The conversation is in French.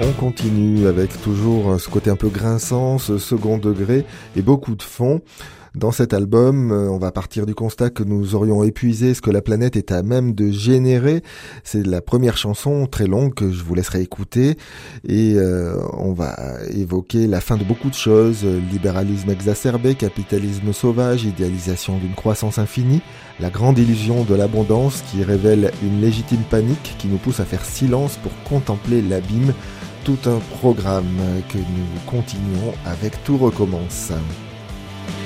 On continue avec toujours ce côté un peu grinçant, ce second degré et beaucoup de fond. Dans cet album, on va partir du constat que nous aurions épuisé ce que la planète est à même de générer. C'est la première chanson très longue que je vous laisserai écouter et on va évoquer la fin de beaucoup de choses, libéralisme exacerbé, capitalisme sauvage, idéalisation d'une croissance infinie, la grande illusion de l'abondance qui révèle une légitime panique qui nous pousse à faire silence pour contempler l'abîme. Tout un programme que nous continuons avec Tout recommence.